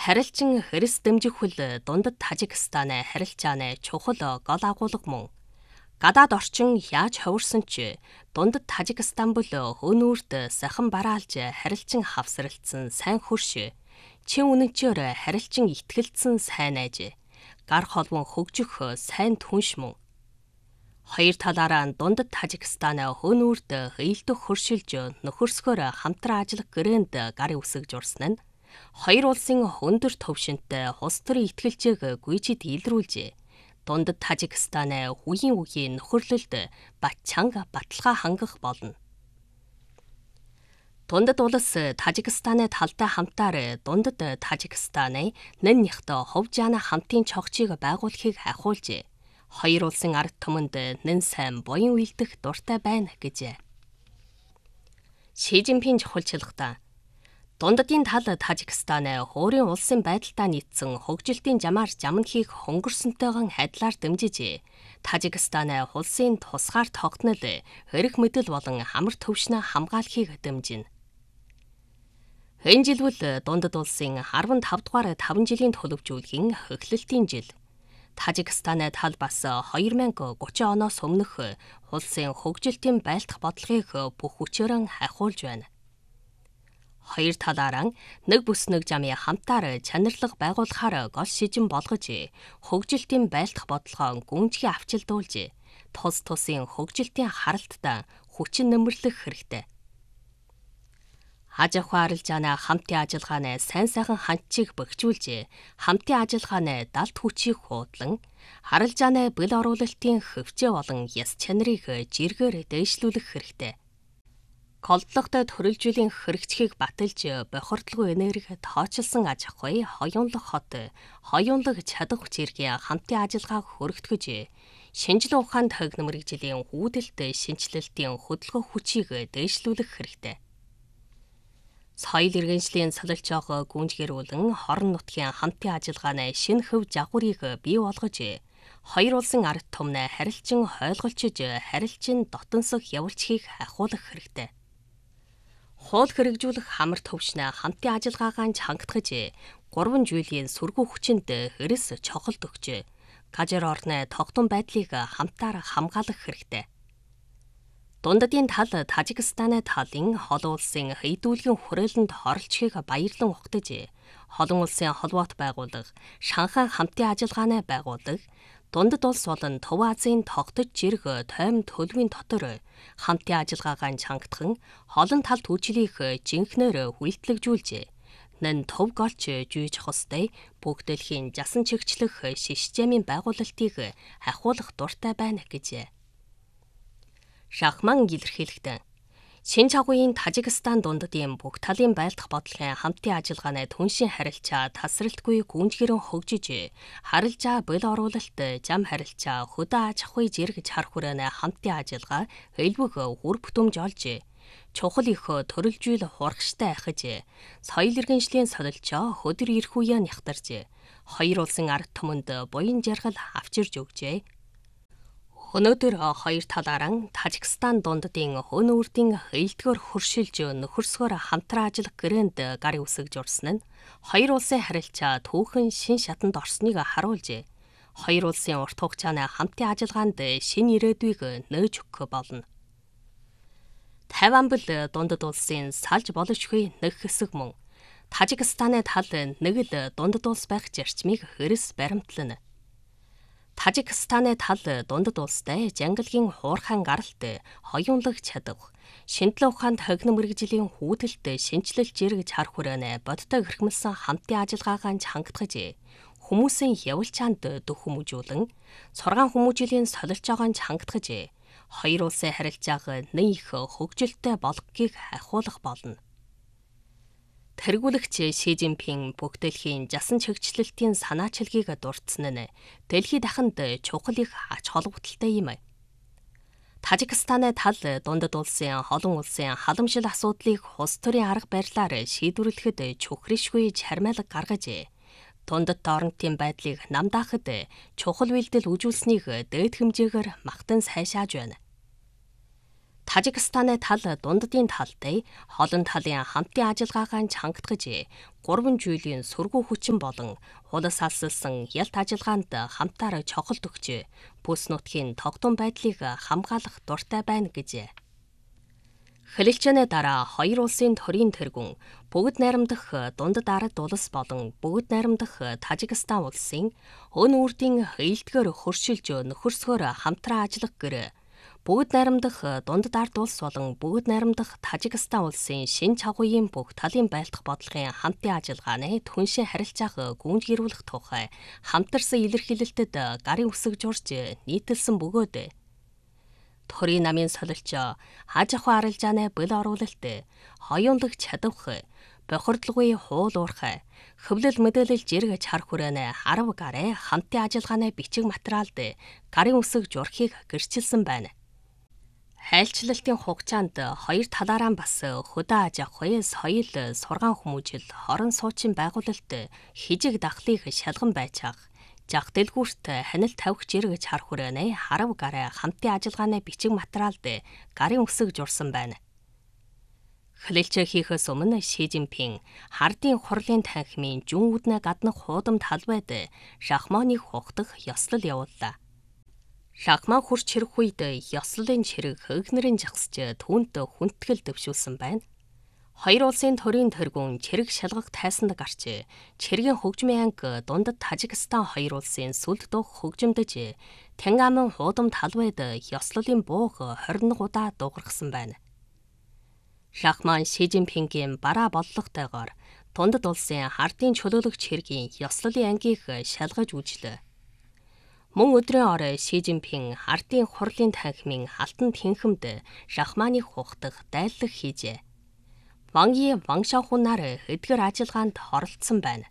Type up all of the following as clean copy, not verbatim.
Харилцан хэрэс дэмжих хөл дундад Тажикстаны харилцааны чухал гол агуулга мөн. Гадаад орчин яаж хувирсан ч дундад Тажикстан бол хөөнүүрт сахан бараалж харилцан хавсралцсан сайн хөрш, чин үнэнчээр харилцан итгэлцсэн сайн найж, гар холбон хөгжих сайн түнш мөн. Хоёр талаараа дундад Тажикстаны хөөнүүрт хээлдөх хөршилж нөхөрсгөөр хамтран ажиллах гэрээнд гарын үсэг журсан нь хоёр улсын өндөр төвшөнтэй улс төрийн итгэлжээг гүйцэд илрүүлжээ. Дундад Тажикстаны үеийн нөхөрлөлд бат чанга баталгаа хангах болно. Дундад улс Тажикстаны талтай хамтаар дундад Тажикстаны нэн нягт хов жаана хамтын чогчийг байгуулахыг ахиулжээ. Хоёр улсын ард түмэнд нэн сайн буян үйлдэх дуртай байна гэжээ. Ши Жинпин чухалчилгахдаа дундадын тал Тажикстаны хуурийн улсын байдалтай нийцсэн хөгжилтийн жамаар жамнхийг хөнгөрсөнтэйгэн адилаар дэмжижээ. Тажикстаны улсын тусгаар тогтнол, хэрэг мэдэл болон хамар төвшнө хамгаалахыг дэмжинэ. Энэ жил бол дундад улсын 15 дугаар 5 жилийн төлөвжүүлгийн хөглөлтийн жил. Тажикстаны тал бас 2030 оноос өмнөх улсын хөгжилтийн байлдах бодлогыг бүх хүчээр ахиулж байна. Хоёр талаараа нэг бүс нэг жамын хамтаар чанарлаг байгуулахаар гол шижин болгож, хөгжилтийн байлдах бодлогоо гүнзгий авчилдуулж, тус тусын хөгжилтийн харалтад хүчин нэмэрлэх хэрэгтэй. Аж ахуй арилжааны хамтын ажиллагааны сайн сайхан хандчийг бэхжүүлж, хамтын ажиллагааны далд хүчийг хуудлан, арилжааны бэл оруулалтын хөвчөө болон яс чанарыг жиргээр дээшлүүлэх хэрэгтэй. Голдлогтой төрөлжүүлэн хэрэгжихийг баталж, бохирдлого энерги тоочилсон аж ахуй, хоёулах хот, хоёулах чадах хүчиргийн хамтын ажиллагааг хөргөтгөж, шинжилгээ ухаанд хог мэргэжлийн хүүдэлт шинжилэлтийн хөдөлгөөх хүчийг дээшлүүлэх хэрэгтэй. Соёл иргэншлийн солилцоог гүнзгийрүүлэн хорон нутгийн хамтын ажиллагааны шинэ хөв жагварыг бий болгож, хоёр улсын ард түмнээ харилцан хойлголчиж, харилцан дотонсох явуулчгийг ахиулах хэрэгтэй. Хууль хэрэгжүүлэх хамар төвшнө хамтын ажиллагаагаа хангатгаж, 3 жилийн сүргүү хүчинд хэрэс чохолт өгч, гажир орны тогтун байдлыг хамтаар хамгаалах хэрэгтэй. Дундадын тал Тажикстаны талын олон улсын хэдүүлгийн хүрээлэнд оролцохыг баярлан ухтаж, олон улсын холбоот байгууллага, Шанхай хамтын ажиллагааны байгууллага, дундад улс болон Төв Азийн тогтож жирэх тойм төлөвийн дотор хамтын ажиллагаагаа хангатхан, олон талт үйлчлийг жинхнээр хүлдлэгжүүлж, нэн төв голч жүйж хостой бүгд дэлхийн жасан чигчлэх системийн байгуулалтыг ахиулах дуртай байна гэжээ. Рахман илэрхийлэхдээ шинэ чагуйн Тажикстан дундадын бүх талын байлдах бодлогын хамтын ажиллагааны түншийн харилцаа тасралтгүй гүнзгийрэн хөгжиж, харилцаа бэл оруулалт, зам харилцаа, хөдөө аж ахуй зэрэг чар хүрээний хамтын ажиллагаа хэлбэг үр бүтэмж олж, чухал их төрөлжүүл хурагштай ахиж, соёл иргэншлийн солилцоо хөдөр ирэх үеэ нягтарж, хоёр улсын ард түмэнд буян жаргал авчирж өгжээ. Өнөөдөр хоёр талаараа Тажикстан дундадын хөөнүүртийн хээлдгөр хөршилж нөхөрсгөөр хамтран ажиллах гэрээнд гарын үсэг журсан нь хоёр улсын харилцаа түүхэн шин шатанд орсныг харуулж, хоёр улсын урт хугацааны хамтын ажиллагаанд шинэ ирээдүйг нээж өгөх болно. Тайван бол дундад улсын салж боломжгүй нэг хэсэг мөн. Тажикстаны тал нэг л дундад улс байх зарчмыг хэрэс баримтлана. Тажикстаны тал дундад улстай жангалгийн хуурхайн гаралт, хоёулах чадах, шинжилгээ ухаанд хогно мэргэжлийн хүүдэлт шинжилэл зэрэг чар хүрээний бодтой хэрхмэлсэн хамтын ажиллагаагаа хангатгаж, хүмүүсийн явуулчаанд дөх хүмүүжүүлэн, сургаан хүмүүжлийн солилцоогоо хангатгаж, хоёр улсын харилцааг нэн их хөгжилтэй болгохыг ахиулах болно. Тэргүүлэгч Ши Жинпин бүх дэлхийн жасан чигчлэлтийн санаачилгийг дурдсан нь дэлхийд дахинд чухал их ач холбогдолтой юм. Тажикстаны тал дундад улсын олон улсын халамжил асуудлыг улс төрийн арга барилаар шийдвэрлэхэд чухришгүй чармайлаг гаргаж, дундад орнотын байдлыг намдаахад чухал үйлдэл үзүүлсэнийг дээд хэмжээгээр магтан сайшааж байна. Тажикстаны тал дунддын талтай олон талын хамтын ажиллагаагаа чангатгаж 3 жилийн сөргүү хүчин болон хулс алсалсан ялт ажиллагаанд хамтаар чухал өгч бүс нутгийн тогтун байдлыг хамгаалах дуртай байна гэж. Хэлэлцээний дараа хоёр улсын төрийн тэргүүн бүгд найрамдах дундад ард улс болон бүгд найрамдах Тажикстан улсын өн үрдийн ээлдгээр хөршилж нөхөрсгөөр хамтран ажиллах гэр бүгд найрамдах дундад ард улс болон бүгд найрамдах Тажикстан улсын шин чагуугийн бүх талын байлдах бодлогын хамтын ажиллагааны түншин харилцааг гүнзгийрүүлэх тухай хамтарсан илэрхийлэлтэд гарын үсэг журж нийтэлсэн бөгөөд Төрийн намын солилч хаж ахуй арилжааны бэл оруулалт, хоёулах чадвах, бохирдлогын хуул уурхай, хөвлөл мэдээлэл жиргэж харах хүрээний 10 гараа хамтын ажиллагааны бичиг материалд гарын үсэг журхийг гэрчилсэн байна. Хайлчлалтын хугацаанд хоёр талаараа бас хөдөө аж ахуй, соёл, сургаан хүмүүжил, хорон суучин байгуулалт хижиг дахлыг шалган байцаах, жах дэлгүүрт ханил тавих жиргэж харах хүрээний 10 гараа хамтын ажиллагааны бичиг материалд гарын үсэг журсан байна. Хэлэлцээ хийхээс өмнө Ши Жинпин хардын хурлын танхимын жүн үднэ гаднах хуудам талбайд шахманыг хухдах ёслол явууллаа. Шахман хурц чирэх үед ёслолын чирэг хөгнөрийн жагсч түүнд хүндэтгэл дэвшүүлсэн байна. Хоёр улсын төрийн тэргүүн чирэг шалгах тайсанд гарч чиргийн хөгжмийн анги дундад Тажикстан хоёр улсын сүлд дух хөгжимдөж Тэнгамын хуудам талбайд ёслолын бууг 21 удаа дуургасан байна. Шахман Ши Жинпингийн бараа боллоготойгоор дундад улсын хардын чөлөөлөгч хэргийн ёслолын ангийг шалгаж үзлээ. Мөн өдрийн ор Ши Жинпин хардын хурлын танхимын алтан тэнхимд Шахманыг хухдах дайллаг хийжээ. Вангийн Ваншахунаар эдгээр ажиллагаанд оролцсон байна.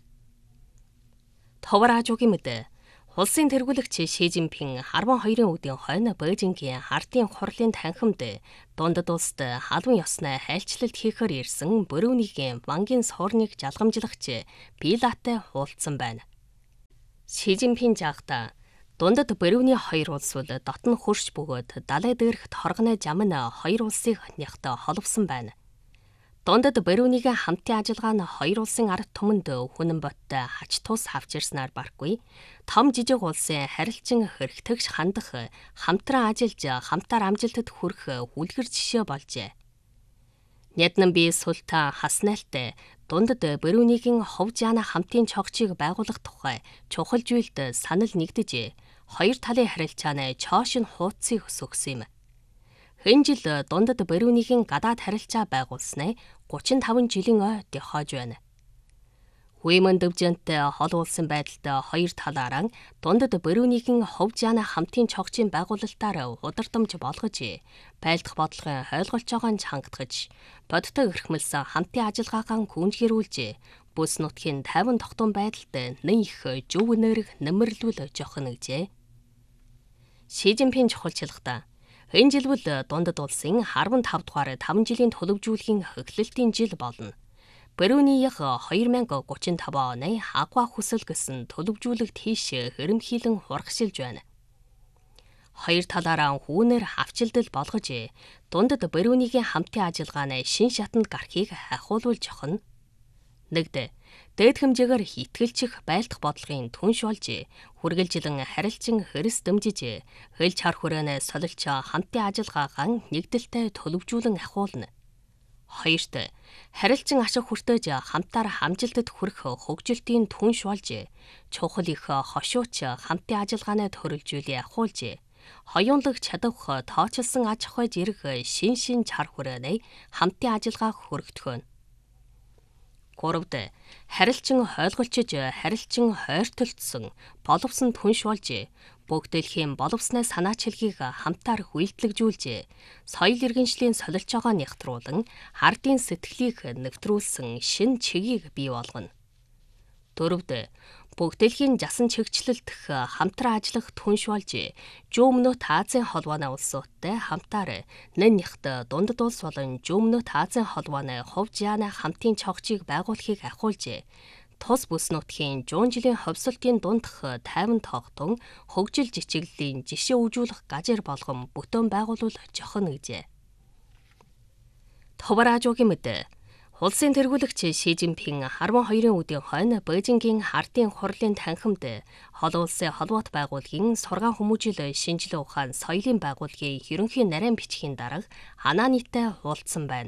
Товар ажуугийн мэд улсын тэргүүлэгч Ши Жинпин 12-ын үдийн хойно Бээжингийн хардын хурлын танхимд дундад улсад халуун ёсны хайлчлалт хийхээр ирсэн Брюнейгийн Вангийн суурныг жалгамжлагч Пилатай хуулдсан байна. Ши Жинпин жаахта дундад Брюней хоёр улс бол дотн хөрш бөгөөд далай дээрх торгоны зам нь хоёр улсыг нягт холбосон байна. Дундад Брюнейгийн хамтын ажиллагаа нь хоёр улсын ард түмэнд хүнэн боттой хач тус авч ирснээр барахгүй том жижиг улсын харилцан хэрэгтэгч хандах хамтран ажиллаж хамтаар амжилтад хүрэх хүлгэр жишээ болжээ. Няднан би Султан Хаснальтай дундад Брюнейгийн ховжаана хамтын чогчийг байгуулах тухай чухал зүйлд санал нэгдэж хоёр талын харилцааны чоошин хуудсыг өсгсөн юм. Энэ жил дундад Брюнейгийн гадаад харилцаа байгуулснаа 35 жилийн ой дохиож байна. Хуиман дэвжэнтэй хол уулсан байдалд хоёр талаараа дундад Брюнейгийн ховжаана хамтын чогчийн байгуулалтаар удирдамж болгож байлдах бодлогын ойлголцоогоо чангатгаж бодтой эрхмэлсэн хамтын ажиллагаагаа гүнзгийрүүлж бүс нутгийн 50 тогтун байдалд нэн их зөв нэрэг нэмэрлүүл жохно гэжээ. Ши Жинпин чухалчлагта энэ жил бол дундад улсын 15 дугаар 5 жилийн төлөвжүүлгийн хөглөлтийн жил болно. Брюнейх 2035 оны хагва хүсэл гэсэн төлөвжүүлэгт тийш хэрэмхийлэн хурагшилж байна. Хоёр талаараа хүүнээр хавчилдал болгож дундад Брюнейгийн хамтын ажиллагааны шин шатанд гарахыг ахиулуулж охно. Нэгд дээд хэмжээгээр итгэлчих байлдах бодлогын түнш болж хүргэлжилэн харилцан хэрэс дэмжиж хэлж харах хүрээний солилч хамтын ажиллагаагаа нэгдэлтэй төлөвжүүлэн ахиулна. Хоёрт харилцан ашиг хүртэж хамтаар хамжилтад хүрэх хөгжилтийн түнш болж чухал их хошууч хамтын ажиллагааны төрөлжүүлээ ахиулж хоёулах чадвах тооцолсон аж ахуй зэрэг шин чар хүрээний хамтын ажиллагааг хүргэтгөн. Гуравд харилцан хойлголчиж харилцан хойртолцсон боловсон түнш болж бүгд дэлхийн боловсны санаачилгийг хамтаар хүлдлэгжүүлж соёл иргэншлийн солилцоогоо нягтруулан хардын сэтгэлийг нэвтрүүлсэн шин чигийг бий болгоно. Дөрөвд бүгд дэлхийн жасан чигчлэлдэх хамтран ажиллах түнш болж Жөмнөт Азийн холбооны улсуудтай хамтаар нэн нягт дундад улс болон Жөмнөт Азийн холбооны ховжаана хамтын чогчийг байгуулахыг ахиулж тус бүс нутгийн 100 жилийн ховсолтын дундх тайван тогтун хөгжил жичиглэлийн жишээ үзүүлэх гажир болгон бүтээн байгуулах жохно гэжээ. Товар Ажуугийн мэдээ. Улсын тэргүүлэгч Ши Жинпин 12-ын үдийн хойно Бээжингийн Ардын хурлын танхимд олон улсын холбоот байгууллагын сургаан хүмүүжил шинжилгээ ухаан соёлын байгууллагын ерөнхий нарийн бичгийн дарга Ананитай уулзсан байна.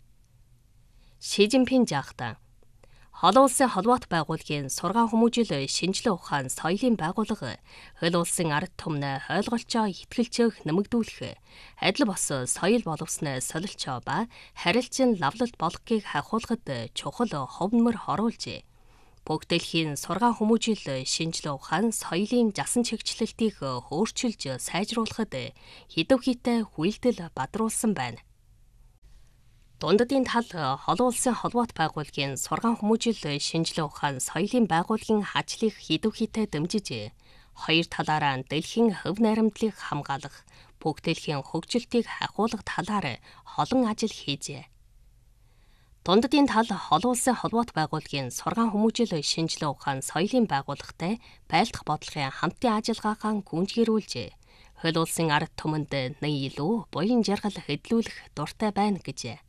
Ши Жинпин жаахтаа олон улсын холбоот байгууллагын сургаан хүмүүжил шинжилгээ ухаан соёлын байгууллага хөл улсын ард түмнээ ойлголцоо итгэлцөөх нэмэгдүүлэх, адил бос соёл боловсноо солилцоо ба харилцан лавлалт болгохыг хахуулахад чухал хувь нэмэр оруулжээ. Бүгд дэлхийн сургаан хүмүүжил шинжилгээ ухаан соёлын жасан чигчлэлтийг өөрчилж сайжруулахад хэдв хийтэй хүлдэл бадруулсан байна. Дундадын тал олон улсын холбоот байгууллагын сургаан хүмүүжил шинжилгээ ухаан соёлын байгууллагын ажлыг хэдв хийтэй дэмжиж, хоёр талаараа дэлхийн хөв найрамдлыг хамгаалах, бүгд дэлхийн хөгжилтийг хахуулах талаар олон ажил хийжээ. Дундадын тал олон улсын холбоот байгууллагын сургаан хүмүүжил шинжилгээ ухаан соёлын байгууллагатай байлдах бодлогын хамтын ажиллагаагаа гүйцэтгүүлжээ. Хөл улсын ард түмэнд нэг илүү буян жаргал хөдлүүлэх дуртай байна гэжээ.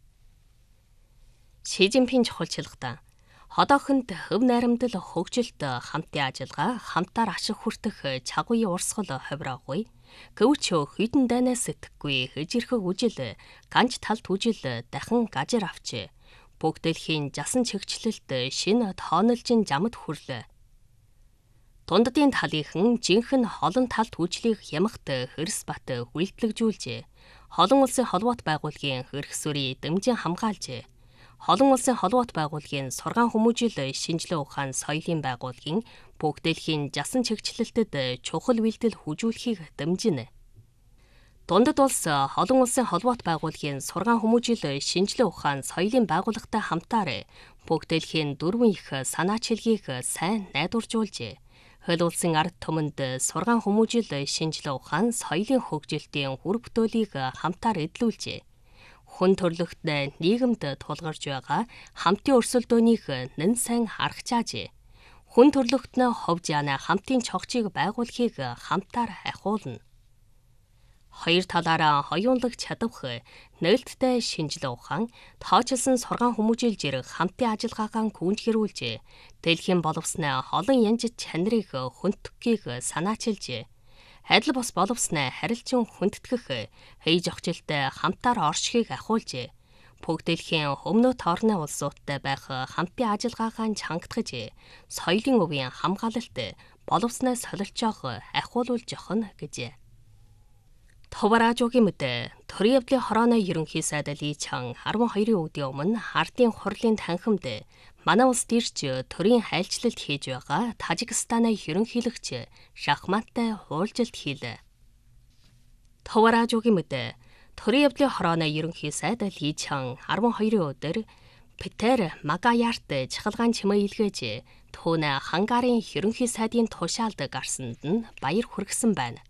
Ши Жинпин чухалчилгатай. Хотоохонд хөв найрамдал хөгжилт хамтын ажиллагаа хамтаар ашиг хүртэх чагуй урсгал ховроогүй. Гэвч хідэн дайнаас сэтгэхгүй хэжирхэг үжил ганц талт үжил дахин гажир авчээ. Бүгд дэлхийн жасан чигчлэлт шинэ тоонолжин жамд хүрлээ. Дундадын талынхан жинхэнэ холон талт үжлийг ямагт Хөрс бат хүлдлэгжүүлжээ. Холон улсын холбоот байгууллагын хөрх сүрийг дэмжин хамгаалжээ. Холон улсын холбоот байгууллагын сургаан хүмүүжил шинжилгээ ухаан соёлын байгууллагын бүгд дэлхийн жасан чигчлэлтэд чухал бэлдэл хүжүүлэхийг дэмжинэ. Дундад улс холон улсын холбоот байгууллагын сургаан хүмүүжил шинжилгээ ухаан соёлын байгууллагатай хамтаар бүгд дэлхийн дөрвөн их санаачилгийг сайн найдваржуулжээ. Хөл улсын ард түмэнд сургаан хүмүүжил шинжилгээ ухаан соёлын хөгжилтийн хүр бүтээлийг хамтаар эдлүүлжээ. Хүн төрлөخت нийгэмд тулгарч байгаа хамтын өрсөлдөөнийг нэн сайн харах чаажээ. Хүн төрлөخت нь ховж яана хамтын чогчийг байгуулахыг хамтаар ахиулна. Хоёр талаараа хоёулаг чадвах нээлттэй шинжилгээ ухаан тоочилсон сургаан хүмүүжил зэрэг хамтын ажиллагаагаа гүйцэтгүүлжээ. Дэлхийн боловсноо олон янз чанарыг хүндтгэхийг санаачилжээ. Адил бос боловсноо харилцан хүндэтгэх хэй зохицолтой хамтаар оршихыг ахиулжээ. Бүгд дэлхийн өмнөд орны улсуудтай байх хамтын ажиллагаагаа чангатгаж, соёлын өвийн хамгаалалт боловсноо солилцоох ахиулуулж өгнө гэжээ. Товар Ажуугийн мэдээ. Төрийн явдлын хорооны ерөнхий сайд Ли Чан 12-ийн үдийн өмнө Ардын хурлын танхимд манай улс дээрч төрийн хайлчлалт хийж байгаа Тажикстаны ерөнхийлөгч Рахматтай уулзалт хийлээ. Товар Ажуугийн мэдээ. Төрийн явдлын хорооны ерөнхий сайд Ли Чан 12-ийн өдөр Петер Магаярт чахалгаан чимээ илгээж түүнээ Хангарын ерөнхий сайдын тушаалд гарсанд нь баяр хүргэсэн байна.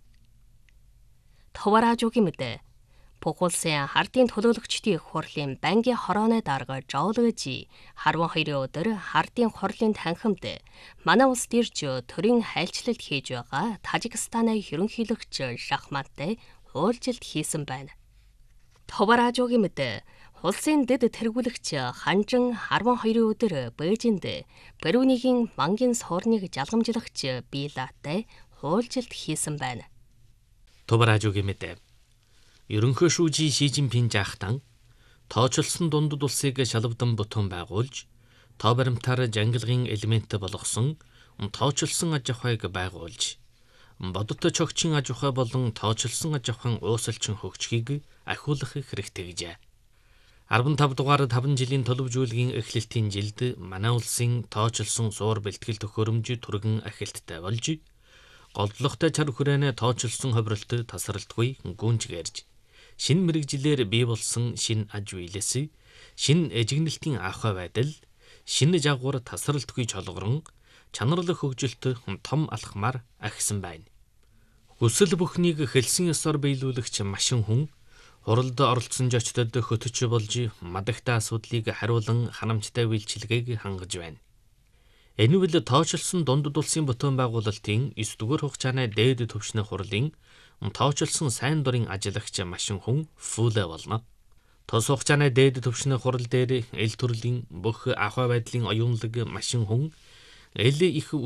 Товар Ажуугийн мэдээ. Бүх улсын Ардын төлөөлөгчдийн хурлын бангийн хорооны дарга Жоолгожи 12-ийн өдөр Ардын хурлын танхимд манай улс дээрч төрийн хайлчлалт хийж байгаа Тажикстаны ерөнхийлөгч Рахматтай уулзалт хийсэн байна. Товар Ажуугийн мэдээ. Улсын дэд тэргүүлэгч Ханжин 12-ийн өдөр Бээжинд Перунигийн мангийн суурныг жалгамжлагч Билатай уулзалт хийсэн байна. Товар Ажуугийн мэдээ. Ерөнхий шүүжи Ши Жинпин жаахтан тоочилсон дундад улсыг шалавдан бутуун байгуулж, тоо баримтаар жангилгын элемент болгосон тоочилсон аж ахуйг байгуулж, бодиттой чогчийн аж ахуй болон тоочилсон аж ахуйн уусалчин хөгжихийг ахиулах хэрэгтэй гэжээ. 15 дугаар 5 жилийн төлөвжүүлгийн эхлэлтийн жилд манай улсын тоочилсон суур бэлтгэл төхөөрөмж түргэн ахилттай болж, голдлоготой чар хүрээнэ тоочилсон ховролт тасралтгүй гүнжгэрж, шинэ мэрэгжилээр бий болсон шинэ аж үйлээс, шинэ эжигнэлтийн ахуй байдал, шинэ жагвар тасралтгүй чолгорон, чанарлах хөгжилт том алхмаар ахисан байна. Хүсэл бүхнийг хэлсэн ёсоор биелүүлэгч машин хүн хуралд оролцсон жочдод хөтөч болж мадагтай асуудлыг хариулан ханамжтай үйлчилгээг хангаж байна. Энэ үйл тоочилсон дундад улсын бутуун байгуулалтын 9 дугаар хугацааны дээд түвшний хурлын тоочилсон сайн дурын ажиллагч машин хүн Фүлэ болно. Тос хугацааны дээд түвшний хурал дээр эл төрлийн бүх ахуй байдлын оюунлаг машин хүн эл их